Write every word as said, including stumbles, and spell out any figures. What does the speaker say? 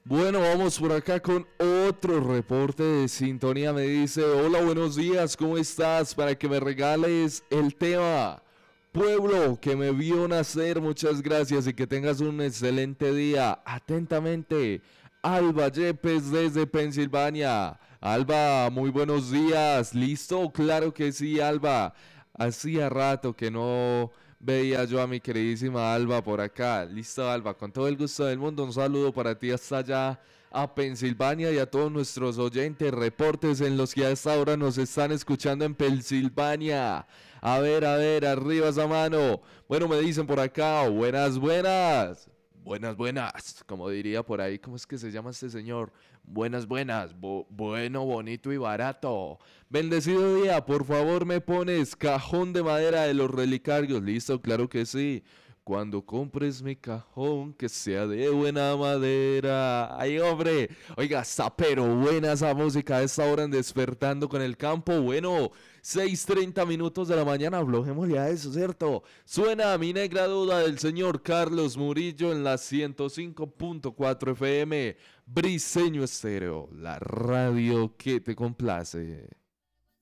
Bueno, vamos por acá con otro reporte de sintonía. Me dice, hola, buenos días, ¿cómo estás? Para que me regales el tema. Pueblo que me vio nacer, muchas gracias y que tengas un excelente día. Atentamente, Alba Yepes desde Pensilvania. Alba, muy buenos días. ¿Listo? Claro que sí, Alba. Hacía rato que no veía yo a mi queridísima Alba por acá. Listo, Alba, con todo el gusto del mundo, un saludo para ti hasta allá a Pensilvania y a todos nuestros oyentes, reportes en los que a esta hora nos están escuchando en Pensilvania. A ver, a ver, arriba esa mano. Bueno, me dicen por acá, buenas, buenas. Buenas, buenas, como diría por ahí, ¿cómo es que se llama este señor? Buenas, buenas, bo- bueno, bonito y barato. Bendecido día, por favor me pones cajón de madera de los relicarios. Listo, claro que sí. Cuando compres mi cajón, que sea de buena madera. Ay, hombre. Oiga, está pero buena esa música a esta hora en Despertando con el Campo. Bueno, seis treinta minutos de la mañana, hablemos a eso, ¿cierto? Suena Mi Negra Duda del señor Carlos Murillo en la ciento cinco punto cuatro F M. Briseño Estéreo, la radio que te complace.